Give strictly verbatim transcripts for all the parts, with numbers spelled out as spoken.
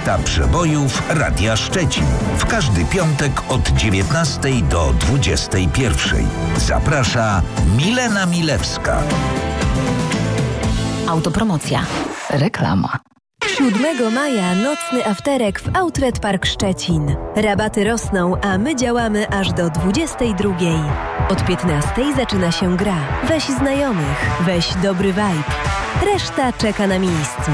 Lista przebojów Radia Szczecin. W każdy piątek od dziewiętnastej do dwudziestej pierwszej. Zaprasza Milena Milewska. Autopromocja. Reklama. siódmego maja nocny afterek w Outlet Park Szczecin. Rabaty rosną, a my działamy aż do dwudziestej drugiej. Od piętnastej zaczyna się gra. Weź znajomych, weź dobry vibe. Reszta czeka na miejscu.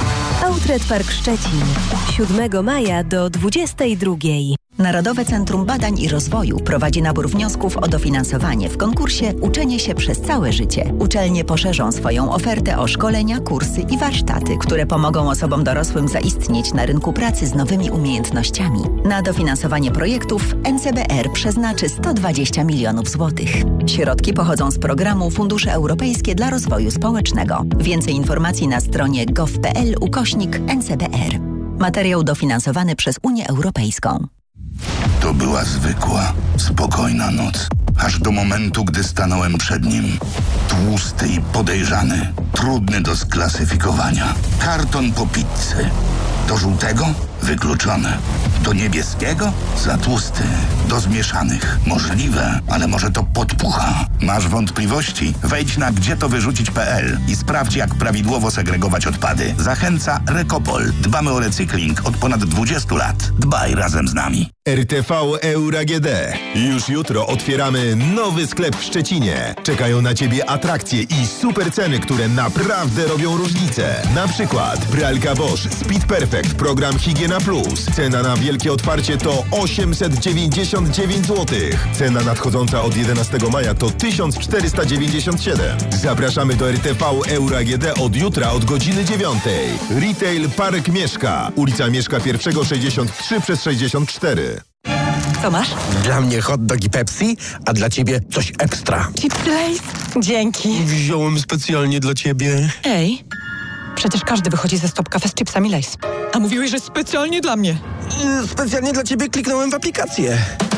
Outlet Park Szczecin. siódmego maja do dwudziestej drugiej. Narodowe Centrum Badań i Rozwoju prowadzi nabór wniosków o dofinansowanie w konkursie Uczenie się przez całe życie. Uczelnie poszerzą swoją ofertę o szkolenia, kursy i warsztaty, które pomogą osobom dorosłym zaistnieć na rynku pracy z nowymi umiejętnościami. Na dofinansowanie projektów N C B R przeznaczy sto dwadzieścia milionów złotych. Środki pochodzą z programu Fundusze Europejskie dla Rozwoju Społecznego. Więcej informacji na stronie gov.pl ukośnik N C B R. Materiał dofinansowany przez Unię Europejską. To była zwykła, spokojna noc. Aż do momentu, gdy stanąłem przed nim. Tłusty i podejrzany. Trudny do sklasyfikowania. Karton po pizzy. Do żółtego? Wykluczone. Do niebieskiego? Za tłusty. Do zmieszanych? Możliwe, ale może to podpucha. Masz wątpliwości? Wejdź na gdzie to wyrzucić kropka p l i sprawdź, jak prawidłowo segregować odpady. Zachęca Recopol. Dbamy o recykling od ponad dwudziestu lat. Dbaj razem z nami. R T V Euro A G D. Już jutro otwieramy nowy sklep w Szczecinie. Czekają na Ciebie atrakcje i super ceny, które naprawdę robią różnicę. Na przykład pralka Bosch Speed Perfect, program Higiena Plus. Cena na wielkie otwarcie to osiemset dziewięćdziesiąt dziewięć złotych. Cena nadchodząca od jedenastego maja to tysiąc czterysta dziewięćdziesiąt siedem. Zapraszamy do R T V Euro A G D od jutra od godziny dziewiątej. Retail Park Mieszka. Ulica Mieszka pierwszego sześćdziesiąt trzy przez sześćdziesiąt cztery. Co masz? Dla mnie hot dog i Pepsi, a dla ciebie coś ekstra. Chipsy Lay's? Dzięki. Wziąłem specjalnie dla ciebie. Ej, przecież każdy wychodzi ze Stop Cafe z chipsami Lay's. A mówiłeś, że specjalnie dla mnie. Yy, specjalnie dla ciebie kliknąłem w aplikację.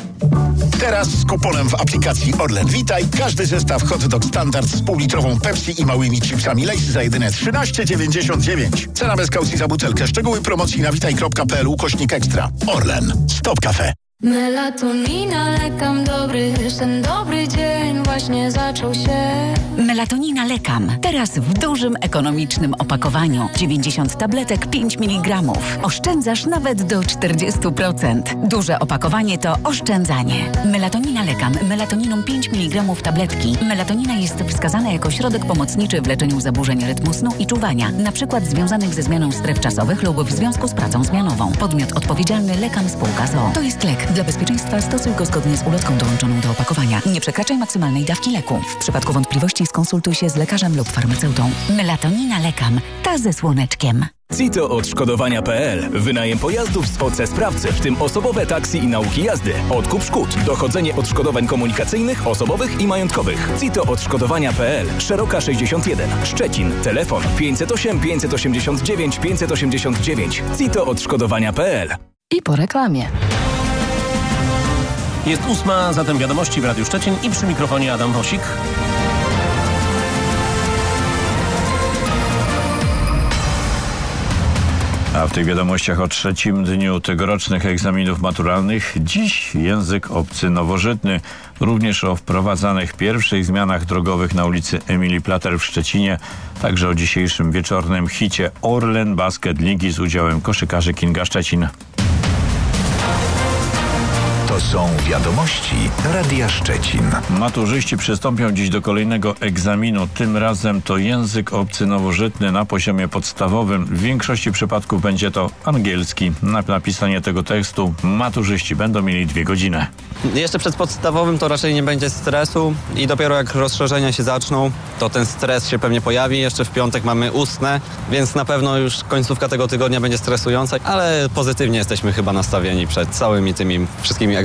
Teraz z kuponem w aplikacji Orlen Witaj każdy zestaw hot dog standard z półlitrową Pepsi i małymi chipsami Lay's za jedyne trzynaście dziewięćdziesiąt dziewięć. Cena bez kaucji za butelkę. Szczegóły promocji na witaj kropka p l ukośnik ekstra. Orlen. Stop Cafe. Melatonina, lekam dobry, ten dobry dzień właśnie zaczął się. Melatonina Lekam. Teraz w dużym, ekonomicznym opakowaniu. dziewięćdziesiąt tabletek, pięć miligramów. Oszczędzasz nawet do czterdzieści procent. Duże opakowanie to oszczędzanie. Melatonina Lekam. Melatoniną pięć miligramów tabletki. Melatonina jest wskazana jako środek pomocniczy w leczeniu zaburzeń rytmu snu i czuwania, na przykład związanych ze zmianą stref czasowych lub w związku z pracą zmianową. Podmiot odpowiedzialny Lekam Spółka z o o. To jest lek. Dla bezpieczeństwa stosuj go zgodnie z ulotką dołączoną do opakowania. Nie przekraczaj maksymalnej dawki leku. W przypadku wątpliwości skonsultuj się z lekarzem lub farmaceutą. Melatonina Lekam. Ta ze słoneczkiem. CITO odszkodowania kropka p l. Wynajem pojazdów z O C Sprawcy, w tym osobowe taksi i nauki jazdy. Odkup szkód. Dochodzenie odszkodowań komunikacyjnych, osobowych i majątkowych. CITO odszkodowania kropka p l. Szeroka sześćdziesiąt jeden. Szczecin. Telefon pięćset osiem pięćset osiemdziesiąt dziewięć pięćset osiemdziesiąt dziewięć. CITO odszkodowania kropka p l. I po reklamie. Jest ósma, zatem wiadomości w Radiu Szczecin i przy mikrofonie Adam Wosik. A w tych wiadomościach o trzecim dniu tegorocznych egzaminów maturalnych dziś język obcy nowożytny. Również o wprowadzanych pierwszych zmianach drogowych na ulicy Emilii Plater w Szczecinie. Także o dzisiejszym wieczornym hicie Orlen Basket Ligi z udziałem koszykarzy Kinga Szczecin. To są wiadomości Radia Szczecin. Maturzyści przystąpią dziś do kolejnego egzaminu. Tym razem to język obcy nowożytny na poziomie podstawowym. W większości przypadków będzie to angielski. Na napisanie tego tekstu maturzyści będą mieli dwie godziny. Jeszcze przed podstawowym to raczej nie będzie stresu i dopiero jak rozszerzenia się zaczną, to ten stres się pewnie pojawi. Jeszcze w piątek mamy ustne, więc na pewno już końcówka tego tygodnia będzie stresująca, ale pozytywnie jesteśmy chyba nastawieni przed całymi tymi wszystkimi egzaminami.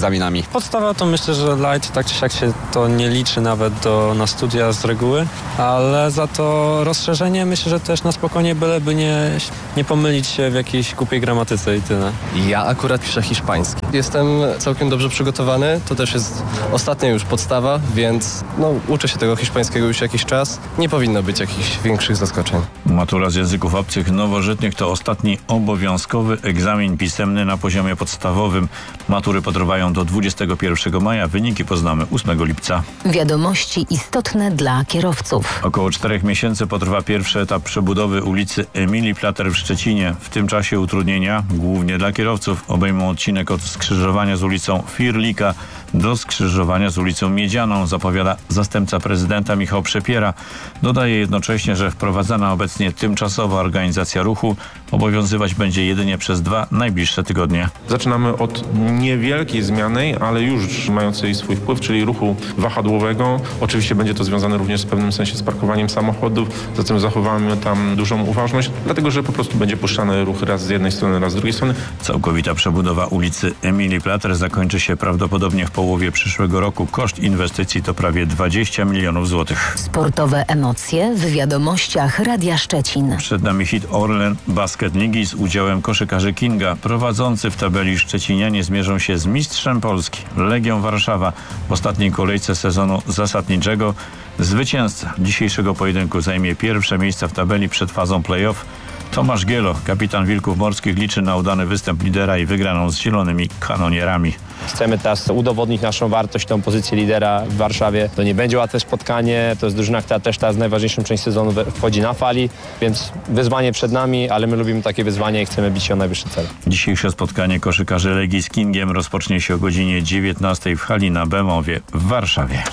egzaminami? Podstawa to myślę, że light, tak czy siak się to nie liczy nawet do, na studia z reguły, ale za to rozszerzenie myślę, że też na spokojnie, byleby nie, nie pomylić się w jakiejś głupiej gramatyce i tyle. Ja akurat piszę hiszpański. Jestem całkiem dobrze przygotowany, to też jest ostatnia już podstawa, więc no, uczę się tego hiszpańskiego już jakiś czas. Nie powinno być jakichś większych zaskoczeń. Matura z języków obcych nowożytnych to ostatni obowiązkowy egzamin pisemny na poziomie podstawowym. Matury potrwają do dwudziestego pierwszego maja. Wyniki poznamy ósmego lipca. Wiadomości istotne dla kierowców. Około czterech miesięcy potrwa pierwszy etap przebudowy ulicy Emilii Plater w Szczecinie. W tym czasie utrudnienia, głównie dla kierowców, obejmą odcinek od skrzyżowania z ulicą Firlika do skrzyżowania z ulicą Miedzianą, zapowiada zastępca prezydenta Michał Przepiera. Dodaje jednocześnie, że wprowadzana obecnie tymczasowa organizacja ruchu obowiązywać będzie jedynie przez dwa najbliższe tygodnie. Zaczynamy od niewielkiej zmiany, ale już mającej swój wpływ, czyli ruchu wahadłowego. Oczywiście będzie to związane również w pewnym sensie z parkowaniem samochodów, zatem zachowamy tam dużą uważność, dlatego że po prostu będzie puszczany ruch raz z jednej strony, raz z drugiej strony. Całkowita przebudowa ulicy Emilii Plater zakończy się prawdopodobnie w połowie przyszłego roku. Koszt inwestycji to prawie dwadzieścia milionów złotych. Sportowe emocje w wiadomościach Radia Szczecin. Przed nami hit Orlen Basket Ligi z udziałem koszykarzy Kinga. Prowadzący w tabeli Szczecinianie zmierzą się z mistrzem Polski, Legią Warszawa, w ostatniej kolejce sezonu zasadniczego. Zwycięzca dzisiejszego pojedynku zajmie pierwsze miejsce w tabeli przed fazą play-off. Tomasz Gielo, kapitan Wilków Morskich, liczy na udany występ lidera i wygraną z zielonymi kanonierami. Chcemy teraz udowodnić naszą wartość, tą pozycję lidera w Warszawie. To nie będzie łatwe spotkanie, to jest drużyna, która też teraz najważniejszą część sezonu wchodzi na fali, więc wyzwanie przed nami, ale my lubimy takie wyzwania i chcemy bić się o najwyższy cel. Dzisiejsze spotkanie koszykarzy Legii z Kingiem rozpocznie się o godzinie dziewiętnastej w hali na Bemowie w Warszawie.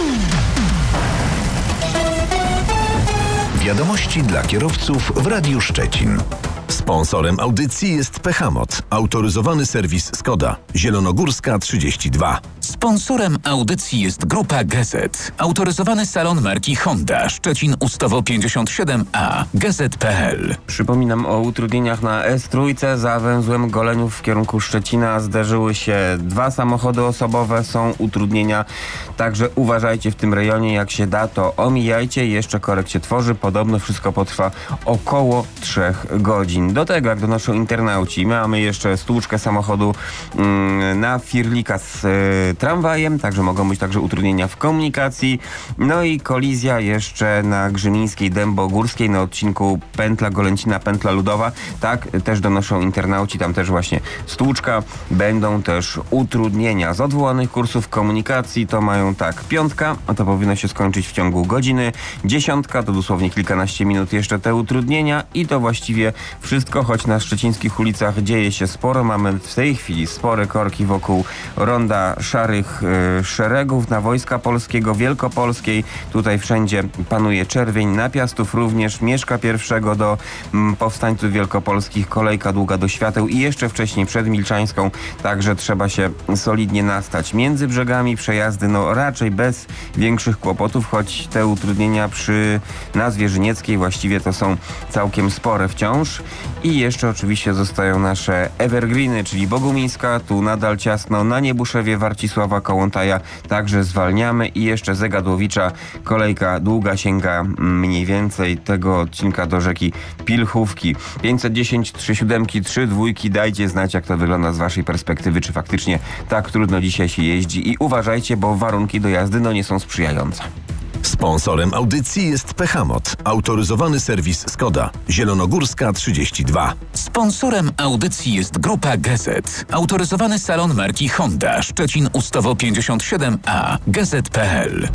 Wiadomości dla kierowców w Radiu Szczecin. Sponsorem audycji jest Pechamot, autoryzowany serwis Skoda, Zielonogórska trzydzieści dwa. Sponsorem audycji jest Grupa Gazet, autoryzowany salon marki Honda, Szczecin Ustawo pięćdziesiąt siedem A, gazet kropka p l. Przypominam o utrudnieniach na S trzy. Za węzłem Goleniów w kierunku Szczecina zderzyły się dwa samochody osobowe, są utrudnienia, także uważajcie w tym rejonie, jak się da, to omijajcie, jeszcze korek się tworzy, podobno wszystko potrwa około trzech godzin. Do tego, jak donoszą internauci, mamy jeszcze stłuczkę samochodu mm, na Firlika z y, tramwajem, także mogą być także utrudnienia w komunikacji. No i kolizja jeszcze na Grzymińskiej Dębogórskiej na odcinku Pętla Golęcina, Pętla Ludowa. Tak, też donoszą internauci, tam też właśnie stłuczka. Będą też utrudnienia. Z odwołanych kursów komunikacji to mają tak, piątka, a to powinno się skończyć w ciągu godziny. Dziesiątka to dosłownie kilkanaście minut jeszcze te utrudnienia i to właściwie wszystko, choć na szczecińskich ulicach dzieje się sporo. Mamy w tej chwili spore korki wokół ronda Szarych y, Szeregów na Wojska Polskiego, Wielkopolskiej. Tutaj wszędzie panuje czerwień. Na Piastów również, Mieszka Pierwszego do m, Powstańców Wielkopolskich, kolejka długa do Świateł i jeszcze wcześniej przed Milczańską. Także trzeba się solidnie nastać. Między brzegami przejazdy no raczej bez większych kłopotów, choć te utrudnienia przy nazwie Żynieckiej właściwie to są całkiem spore wciąż. I jeszcze oczywiście zostają nasze evergreeny, czyli Bogumińska, tu nadal ciasno, na Niebuszewie, Warcisława Kołątaja także zwalniamy i jeszcze Zegadłowicza, kolejka długa sięga mniej więcej tego odcinka do rzeki Pilchówki. pięćset dziesięć, trzy siódemki, trzy dwójki, dajcie znać, jak to wygląda z waszej perspektywy, czy faktycznie tak trudno dzisiaj się jeździ i uważajcie, bo warunki do jazdy no nie są sprzyjające. Sponsorem audycji jest Pechamot, autoryzowany serwis Skoda, Zielonogórska trzydzieści dwa. Sponsorem audycji jest Grupa Gazet, autoryzowany salon marki Honda, Szczecin Ustawo pięćdziesiąt siedem A, gazet kropka p l.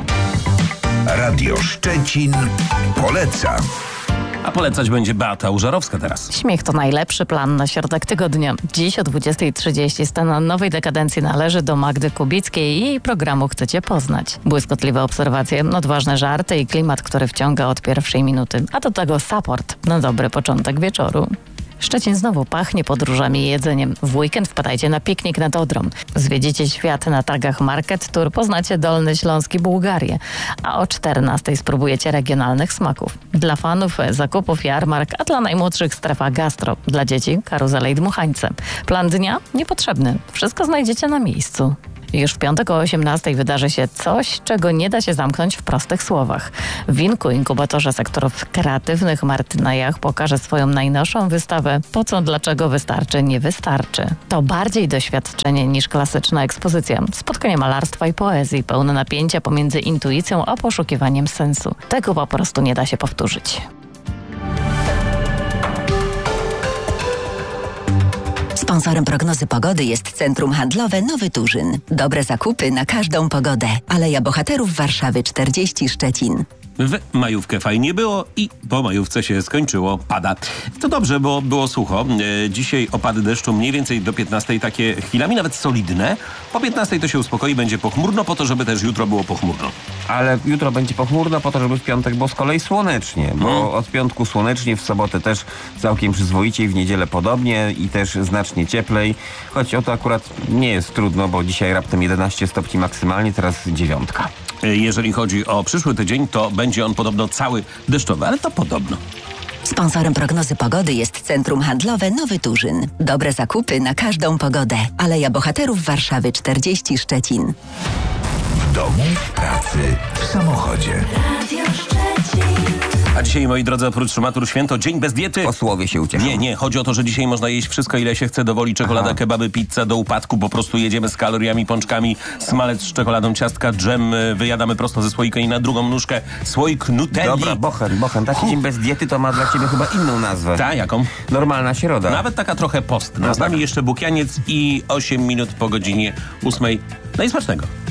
Radio Szczecin poleca. A polecać będzie Beata Użarowska teraz. Śmiech to najlepszy plan na środek tygodnia. Dziś o dwudziestej trzydzieści scena nowej dekadencji należy do Magdy Kubickiej i jej programu Chcecie poznać. Błyskotliwe obserwacje, odważne żarty i klimat, który wciąga od pierwszej minuty. A do tego support na dobry początek wieczoru. Szczecin znowu pachnie podróżami i jedzeniem. W weekend wpadajcie na piknik nad Odrą. Zwiedzicie świat na targach Market Tour, poznacie Dolny Śląsk i Bułgarię. A o czternastej spróbujecie regionalnych smaków. Dla fanów zakupów jarmark, a dla najmłodszych strefa gastro. Dla dzieci karuzele i dmuchańce. Plan dnia? Niepotrzebny. Wszystko znajdziecie na miejscu. Już w piątek o osiemnastej wydarzy się coś, czego nie da się zamknąć w prostych słowach. W Winku, inkubatorze sektorów kreatywnych, Martyna Jach pokaże swoją najnowszą wystawę Po co, dlaczego, wystarczy, nie wystarczy. To bardziej doświadczenie niż klasyczna ekspozycja. Spotkanie malarstwa i poezji, pełne napięcia pomiędzy intuicją a poszukiwaniem sensu. Tego po prostu nie da się powtórzyć. Sponsorem prognozy pogody jest Centrum Handlowe Nowy Turzyn. Dobre zakupy na każdą pogodę. Aleja Bohaterów Warszawy czterdzieści Szczecin. W majówkę fajnie było i po majówce się skończyło. Pada. To dobrze, bo było sucho. E, dzisiaj opady deszczu mniej więcej do piętnastej, takie chwilami nawet solidne. Po piętnastej to się uspokoi, będzie pochmurno po to, żeby też jutro było pochmurno. Ale jutro będzie pochmurno po to, żeby w piątek było z kolei słonecznie, bo hmm. od piątku słonecznie, w sobotę też całkiem przyzwoicie i w niedzielę podobnie i też znacznie cieplej. Choć o to akurat nie jest trudno, bo dzisiaj raptem jedenaście stopni maksymalnie, teraz dziewiątka. Jeżeli chodzi o przyszły tydzień, to będzie on podobno cały deszczowy, ale to podobno. Sponsorem prognozy pogody jest Centrum Handlowe Nowy Turzyn. Dobre zakupy na każdą pogodę. Aleja Bohaterów Warszawy czterdzieści Szczecin. W domu, w pracy, w samochodzie. Radio Szczecin. A dzisiaj, moi drodzy, oprócz matur święto, dzień bez diety. Posłowie się ucieszą. Nie, nie, chodzi o to, że dzisiaj można jeść wszystko, ile się chce, dowoli czekolada, Aha. kebaby, pizza do upadku, po prostu jedziemy z kaloriami, pączkami, smalec z czekoladą, ciastka, dżem, wyjadamy prosto ze słoika i na drugą nóżkę słoik nutelli. Dobra, bochen, bochen, taki dzień bez diety to ma dla ciebie chyba inną nazwę. Ta, jaką? Normalna środa. Nawet taka trochę postna. No, z nami tak. jeszcze Bukianiec i osiem minut po godzinie ósmej. No i smacznego.